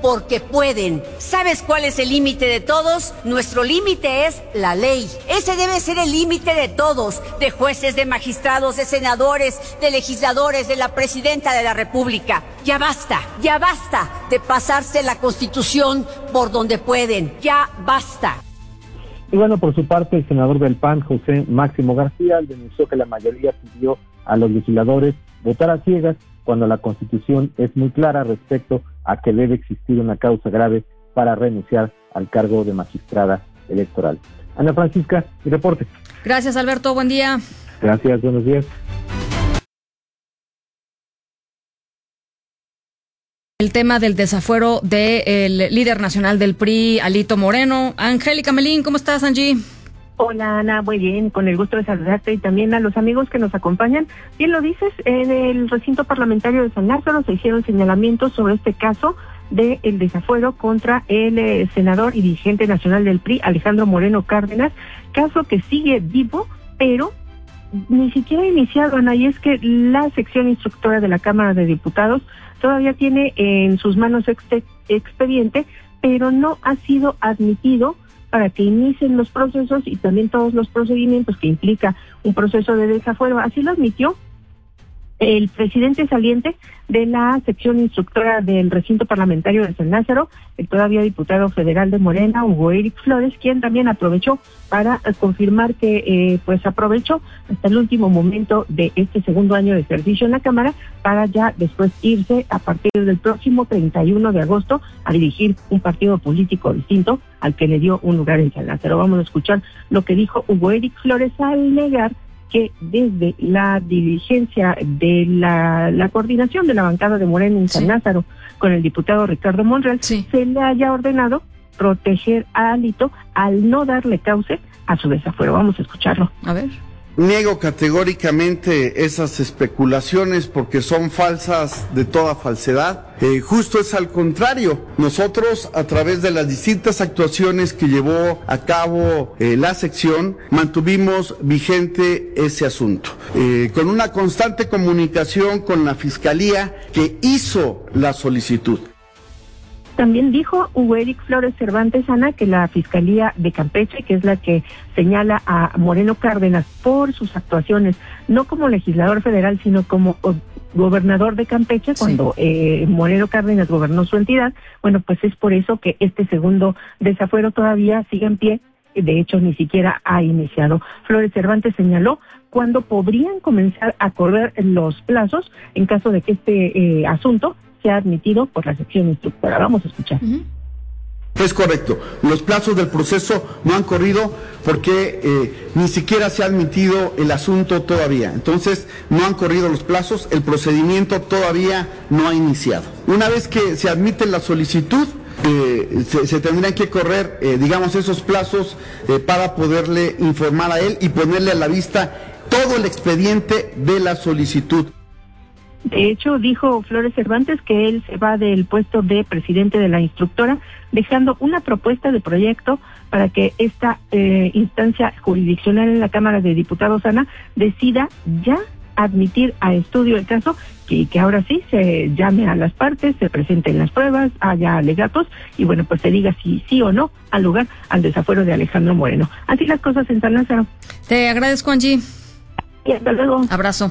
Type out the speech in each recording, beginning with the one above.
porque pueden. ¿Sabes cuál es el límite de todos? Nuestro límite es la ley. Ese debe ser el límite de todos, de jueces, de magistrados, de senadores, de legisladores, de la presidenta de la República. Ya basta de pasarse la Constitución por donde pueden. Ya basta. Y bueno, por su parte, el senador del PAN, José Máximo García, denunció que la mayoría pidió a los legisladores votar a ciegas cuando la Constitución es muy clara respecto a que debe existir una causa grave para renunciar al cargo de magistrada electoral. Ana Francisca, mi reporte. Gracias, Alberto. Buen día. Gracias, buenos días. El tema del desafuero del líder nacional del PRI, Alito Moreno. Angélica Melín, ¿cómo estás, Angie? Hola, Ana, muy bien, con el gusto de saludarte y también a los amigos que nos acompañan. Bien lo dices, en el recinto parlamentario de San Lázaro se hicieron señalamientos sobre este caso del desafuero contra el senador y dirigente nacional del PRI, Alejandro Moreno Cárdenas, caso que sigue vivo, pero ni siquiera ha iniciado, Ana, y es que la sección instructora de la Cámara de Diputados todavía tiene en sus manos expediente, pero no ha sido admitido para que inicien los procesos y también todos los procedimientos que implica un proceso de desafuero. Así lo admitió el presidente saliente de la sección instructora del recinto parlamentario de San Lázaro, el todavía diputado federal de Morena, Hugo Eric Flores, quien también aprovechó para confirmar que aprovechó hasta el último momento de este segundo año de servicio en la Cámara para ya después irse a partir del próximo 31 de agosto a dirigir un partido político distinto al que le dio un lugar en San Lázaro. Vamos a escuchar lo que dijo Hugo Eric Flores al negar que desde la dirigencia de la coordinación de la bancada de Morena en San Lázaro con el diputado Ricardo Monreal se le haya ordenado proteger a Alito al no darle cauce a su desafuero. Vamos a escucharlo. A ver. Niego categóricamente esas especulaciones porque son falsas de toda falsedad. Justo es al contrario. Nosotros, a través de las distintas actuaciones que llevó a cabo la sección, mantuvimos vigente ese asunto. Con una constante comunicación con la Fiscalía que hizo la solicitud. También dijo Hugo Eric Flores Cervantes, Ana, que la Fiscalía de Campeche, que es la que señala a Moreno Cárdenas por sus actuaciones, no como legislador federal, sino como gobernador de Campeche, cuando Moreno Cárdenas gobernó su entidad, bueno, pues es por eso que este segundo desafuero todavía sigue en pie, de hecho ni siquiera ha iniciado. Flores Cervantes señaló cuándo podrían comenzar a correr los plazos en caso de que este asunto se ha admitido por la sección instructora. Vamos a escuchar. Es correcto. Los plazos del proceso no han corrido porque ni siquiera se ha admitido el asunto todavía. Entonces, no han corrido los plazos, el procedimiento todavía no ha iniciado. Una vez que se admite la solicitud, se tendrían que correr, esos plazos para poderle informar a él y ponerle a la vista todo el expediente de la solicitud. De hecho, dijo Flores Cervantes que él se va del puesto de presidente de la instructora, dejando una propuesta de proyecto para que esta instancia jurisdiccional en la Cámara de Diputados, Ana, decida ya admitir a estudio el caso y que ahora sí se llame a las partes, se presenten las pruebas, haya alegatos y bueno, pues se diga si sí o no al lugar al desafuero de Alejandro Moreno. Así las cosas en San Lázaro. Te agradezco, Angie. Y hasta luego. Abrazo.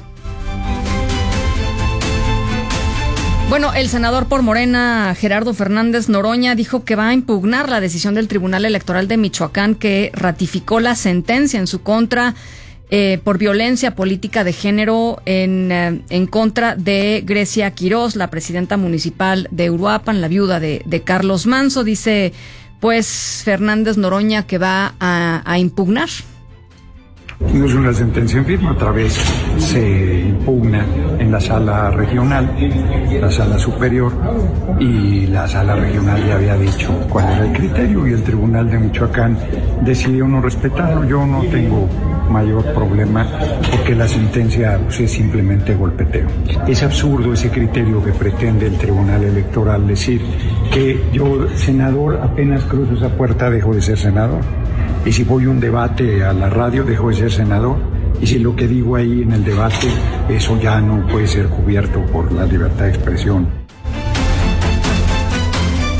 Bueno, el senador por Morena, Gerardo Fernández Noroña, dijo que va a impugnar la decisión del Tribunal Electoral de Michoacán que ratificó la sentencia en su contra por violencia política de género en contra de Grecia Quirós, la presidenta municipal de Uruapan, la viuda de Carlos Manso. Dice, pues, Fernández Noroña que va a impugnar. No es una sentencia en firme, otra vez se impugna en la sala regional, la sala superior, y la sala regional ya había dicho cuál era el criterio y el Tribunal de Michoacán decidió no respetarlo. Yo no tengo mayor problema porque la sentencia es simplemente golpeteo. Es absurdo ese criterio que pretende el Tribunal Electoral, decir que yo, senador, apenas cruzo esa puerta dejo de ser senador. Y si voy a un debate a la radio, dejo de ser senador. Y si lo que digo ahí en el debate, eso ya no puede ser cubierto por la libertad de expresión.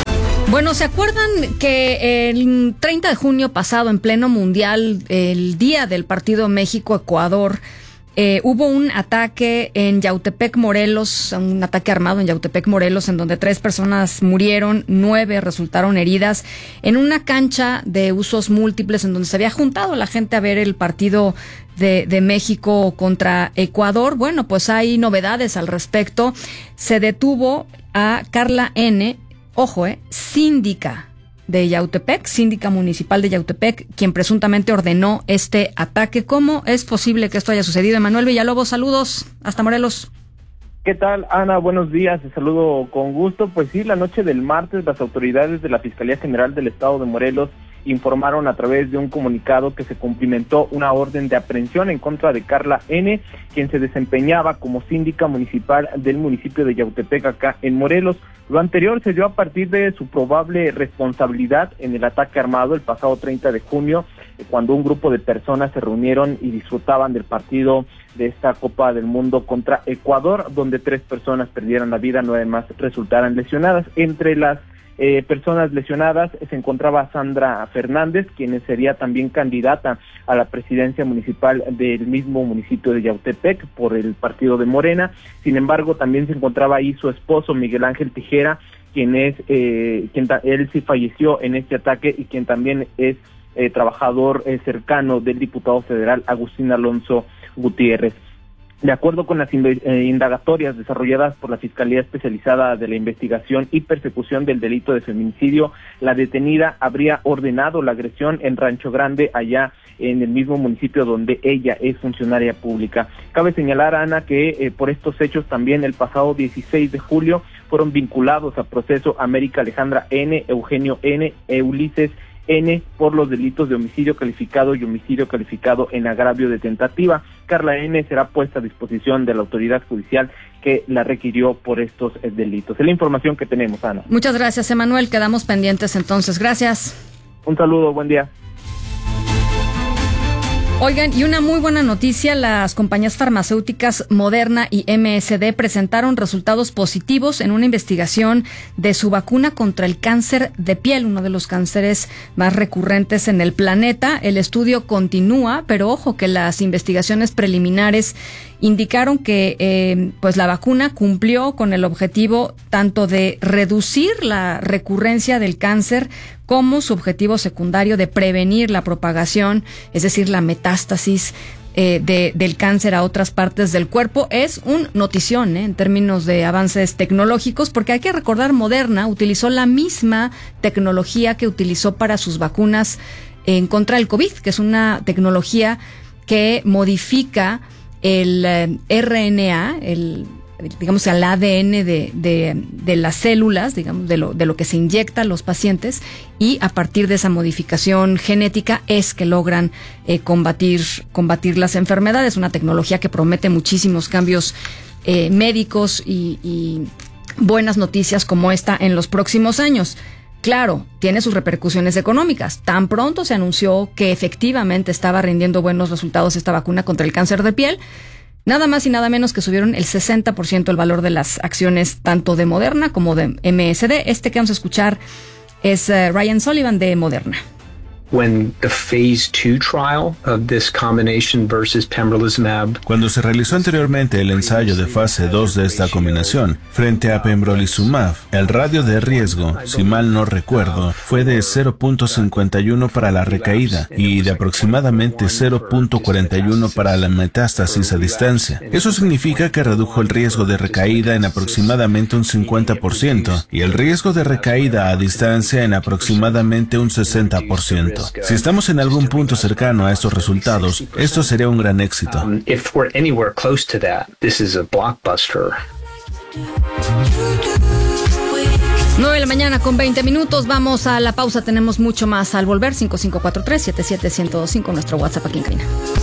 Bueno, ¿se acuerdan que el 30 de junio pasado, en pleno mundial, el día del partido México-Ecuador, hubo un ataque en Yautepec, Morelos, un ataque armado en Yautepec, Morelos, en donde 3 personas murieron, 9 resultaron heridas, en una cancha de usos múltiples en donde se había juntado la gente a ver el partido de México contra Ecuador? Bueno, pues hay novedades al respecto. Se detuvo a Carla N., ojo, síndica de Yautepec, síndica municipal de Yautepec, quien presuntamente ordenó este ataque. ¿Cómo es posible que esto haya sucedido? Emanuel Villalobos, saludos hasta Morelos. ¿Qué tal, Ana? Buenos días, te saludo con gusto. Pues sí, la noche del martes las autoridades de la Fiscalía General del Estado de Morelos informaron a través de un comunicado que se cumplimentó una orden de aprehensión en contra de Carla N., quien se desempeñaba como síndica municipal del municipio de Yautepec, acá en Morelos. Lo anterior se dio a partir de su probable responsabilidad en el ataque armado el pasado 30 de junio, cuando un grupo de personas se reunieron y disfrutaban del partido de esta Copa del Mundo contra Ecuador, donde 3 personas perdieron la vida, 9 más resultaron lesionadas. Entre las personas lesionadas se encontraba Sandra Fernández, quien sería también candidata a la presidencia municipal del mismo municipio de Yautepec por el partido de Morena. Sin embargo, también se encontraba ahí su esposo Miguel Ángel Tijera, quien él sí falleció en este ataque y quien también es trabajador cercano del diputado federal Agustín Alonso Gutiérrez. De acuerdo con las indagatorias desarrolladas por la Fiscalía Especializada de la Investigación y Persecución del Delito de Feminicidio, la detenida habría ordenado la agresión en Rancho Grande, allá en el mismo municipio donde ella es funcionaria pública. Cabe señalar, Ana, que por estos hechos también el pasado 16 de julio fueron vinculados a proceso América Alejandra N., Eugenio N., Ulises N. por los delitos de homicidio calificado y homicidio calificado en agravio de tentativa. Carla N. será puesta a disposición de la autoridad judicial que la requirió por estos delitos. Es la información que tenemos, Ana. Muchas gracias, Emanuel. Quedamos pendientes entonces. Gracias. Un saludo, buen día. Oigan, y una muy buena noticia, las compañías farmacéuticas Moderna y MSD presentaron resultados positivos en una investigación de su vacuna contra el cáncer de piel, uno de los cánceres más recurrentes en el planeta. El estudio continúa, pero ojo que las investigaciones preliminares indicaron que pues la vacuna cumplió con el objetivo tanto de reducir la recurrencia del cáncer como su objetivo secundario de prevenir la propagación, es decir, la metástasis del cáncer a otras partes del cuerpo. Es un notición en términos de avances tecnológicos, porque hay que recordar, Moderna utilizó la misma tecnología que utilizó para sus vacunas en contra del COVID, que es una tecnología que modifica el RNA, digamos, al ADN de las células, digamos, de lo que se inyecta a los pacientes, y a partir de esa modificación genética es que logran combatir las enfermedades. Una tecnología que promete muchísimos cambios médicos y buenas noticias como esta en los próximos años. Claro, tiene sus repercusiones económicas. Tan pronto se anunció que efectivamente estaba rindiendo buenos resultados esta vacuna contra el cáncer de piel, nada más y nada menos que subieron el 60% el valor de las acciones tanto de Moderna como de MSD. Este que vamos a escuchar es Ryan Sullivan de Moderna. Cuando se realizó anteriormente el ensayo de fase 2 de esta combinación frente a pembrolizumab, el radio de riesgo, si mal no recuerdo, fue de 0.51 para la recaída y de aproximadamente 0.41 para la metástasis a distancia. Eso significa que redujo el riesgo de recaída en aproximadamente un 50% y el riesgo de recaída a distancia en aproximadamente un 60%. Si estamos en algún punto cercano a estos resultados, esto sería un gran éxito. 9 de la mañana con 20 minutos. Vamos a la pausa. Tenemos mucho más al volver. 5543-77125, nuestro WhatsApp aquí en cabina.